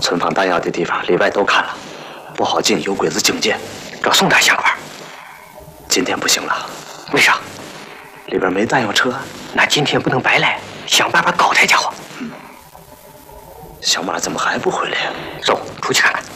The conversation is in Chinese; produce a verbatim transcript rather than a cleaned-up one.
存放弹药的地方里外都看了，不好进，有鬼子警戒。 找宋大相块。 今天不行了， 为啥？ 里边没弹药车。 那今天不能白来，想办法搞他家伙。 嗯，小马怎么还不回来呀？ 走，出去看看。